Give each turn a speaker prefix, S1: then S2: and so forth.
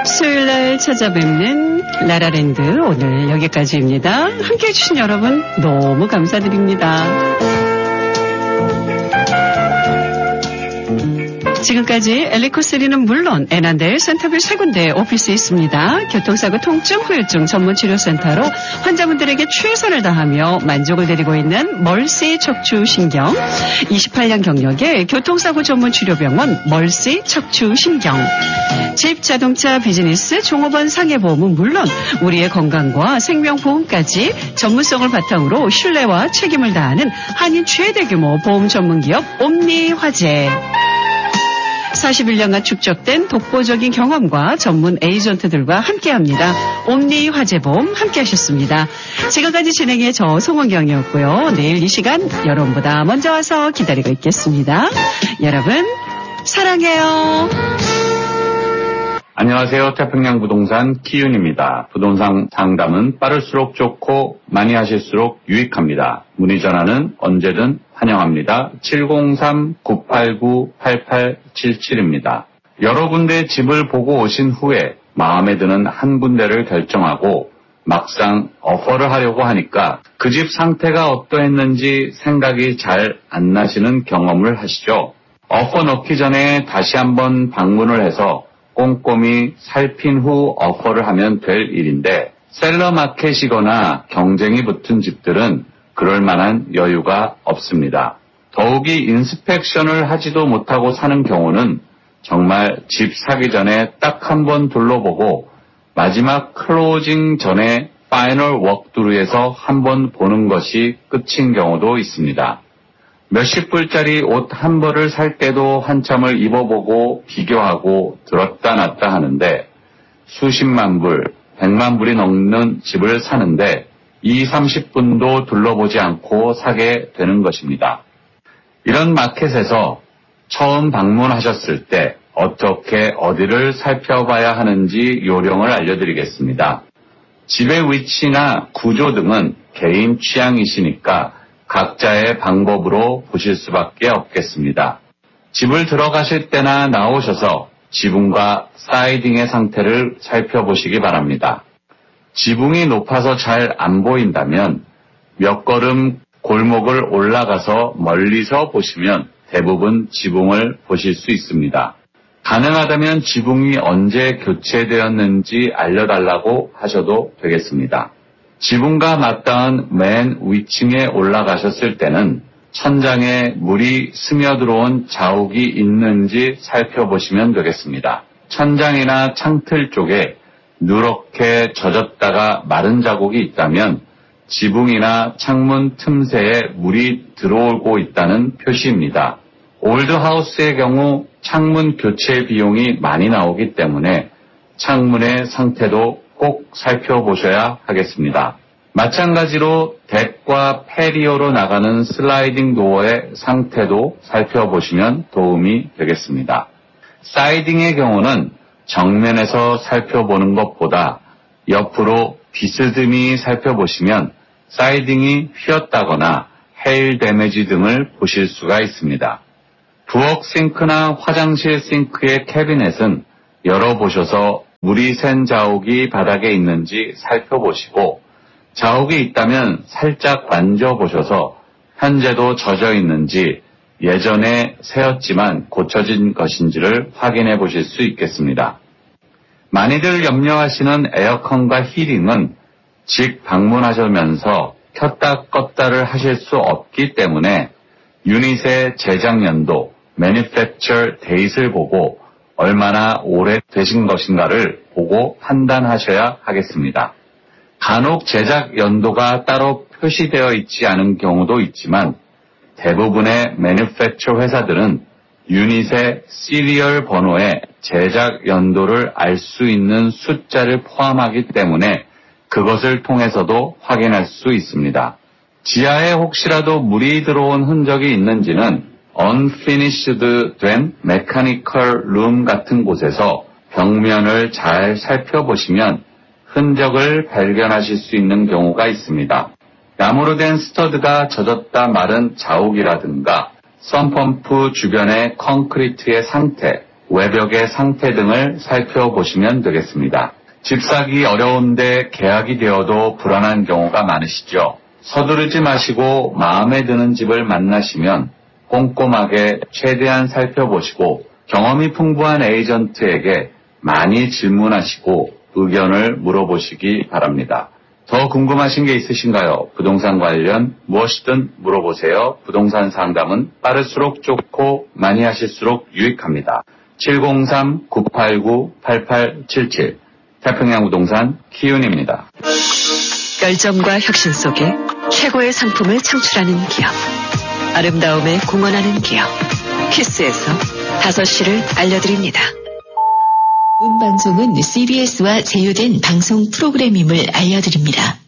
S1: 수요일날 찾아뵙는 라라랜드 오늘 여기까지입니다. 함께해 주신 여러분 너무 감사드립니다. 지금까지 엘리코스리는 물론 애난데일 센터빌 세 군데 오피스에 있습니다. 교통사고 통증 후유증 전문치료센터로 환자분들에게 최선을 다하며 만족을 드리고 있는 멀시 척추신경, 28년 경력의 교통사고 전문치료병원 멀시 척추신경, 집, 자동차, 비즈니스, 종업원 상해보험은 물론 우리의 건강과 생명보험까지 전문성을 바탕으로 신뢰와 책임을 다하는 한인 최대 규모 보험 전문기업 옴니화재. 41년간 축적된 독보적인 경험과 전문 에이전트들과 함께합니다. 옴니화재보험 함께하셨습니다. 지금까지 진행의 저 송원경이었고요. 내일 이 시간 여러분보다 먼저 와서 기다리고 있겠습니다. 여러분 사랑해요.
S2: 안녕하세요. 태평양 부동산 키윤입니다. 부동산 상담은 빠를수록 좋고 많이 하실수록 유익합니다. 문의 전화는 언제든 환영합니다. 703-989-8877입니다. 여러 군데 집을 보고 오신 후에 마음에 드는 한 군데를 결정하고 막상 오퍼를 하려고 하니까 그 집 상태가 어떠했는지 생각이 잘 안 나시는 경험을 하시죠. 오퍼 넣기 전에 다시 한번 방문을 해서 꼼꼼히 살핀 후 오퍼를 하면 될 일인데 셀러 마켓이거나 경쟁이 붙은 집들은 그럴 만한 여유가 없습니다. 더욱이 인스펙션을 하지도 못하고 사는 경우는 정말 집 사기 전에 딱 한 번 둘러보고 마지막 클로징 전에 파이널 워크드루에서 한 번 보는 것이 끝인 경우도 있습니다. 몇십 불짜리 옷 한 벌을 살 때도 한참을 입어보고 비교하고 들었다 놨다 하는데 수십만 불, 100만 불이 넘는 집을 사는데 20-30분도 둘러보지 않고 사게 되는 것입니다. 이런 마켓에서 처음 방문하셨을 때 어떻게 어디를 살펴봐야 하는지 요령을 알려드리겠습니다. 집의 위치나 구조 등은 개인 취향이시니까 각자의 방법으로 보실 수밖에 없겠습니다. 집을 들어가실 때나 나오셔서 지붕과 사이딩의 상태를 살펴보시기 바랍니다. 지붕이 높아서 잘 안 보인다면 몇 걸음 골목을 올라가서 멀리서 보시면 대부분 지붕을 보실 수 있습니다. 가능하다면 지붕이 언제 교체되었는지 알려달라고 하셔도 되겠습니다. 지붕과 맞닿은 맨 위층에 올라가셨을 때는 천장에 물이 스며들어온 자욱이 있는지 살펴보시면 되겠습니다. 천장이나 창틀 쪽에 누렇게 젖었다가 마른 자국이 있다면 지붕이나 창문 틈새에 물이 들어오고 있다는 표시입니다. 올드하우스의 경우 창문 교체 비용이 많이 나오기 때문에 창문의 상태도 꼭 살펴보셔야 하겠습니다. 마찬가지로 덱과 패리오로 나가는 슬라이딩 도어의 상태도 살펴보시면 도움이 되겠습니다. 사이딩의 경우는 정면에서 살펴보는 것보다 옆으로 비스듬히 살펴보시면 사이딩이 휘었다거나 헤일 데미지 등을 보실 수가 있습니다. 부엌 싱크나 화장실 싱크의 캐비넷은 열어보셔서 물이 샌 자욱이 바닥에 있는지 살펴보시고 자욱이 있다면 살짝 만져보셔서 현재도 젖어 있는지 예전에 새었지만 고쳐진 것인지를 확인해 보실 수 있겠습니다. 많이들 염려하시는 에어컨과 히팅은 직 방문하시면서 켰다 껐다를 하실 수 없기 때문에 유닛의 제작 연도, Manufacture Date을 보고 얼마나 오래되신 것인가를 보고 판단하셔야 하겠습니다. 간혹 제작 연도가 따로 표시되어 있지 않은 경우도 있지만 대부분의 Manufacture 회사들은 유닛의 시리얼 번호에 제작 연도를 알 수 있는 숫자를 포함하기 때문에 그것을 통해서도 확인할 수 있습니다. 지하에 혹시라도 물이 들어온 흔적이 있는지는 unfinished 된 mechanical room 같은 곳에서 벽면을 잘 살펴보시면 흔적을 발견하실 수 있는 경우가 있습니다. 나무로 된 스터드가 젖었다 마른 자욱이라든가 썬펌프 주변의 콘크리트의 상태, 외벽의 상태 등을 살펴보시면 되겠습니다. 집 사기 어려운데 계약이 되어도 불안한 경우가 많으시죠? 서두르지 마시고 마음에 드는 집을 만나시면 꼼꼼하게 최대한 살펴보시고 경험이 풍부한 에이전트에게 많이 질문하시고 의견을 물어보시기 바랍니다. 더 궁금하신 게 있으신가요? 부동산 관련 무엇이든 물어보세요. 부동산 상담은 빠를수록 좋고 많이 하실수록 유익합니다. 703-989-8877 태평양 부동산 키윤입니다.
S3: 열정과 혁신 속에 최고의 상품을 창출하는 기업. 아름다움에 공헌하는 기업. 키스에서 5시를 알려드립니다.
S4: 본 방송은 CBS와 제휴된 방송 프로그램임을 알려드립니다.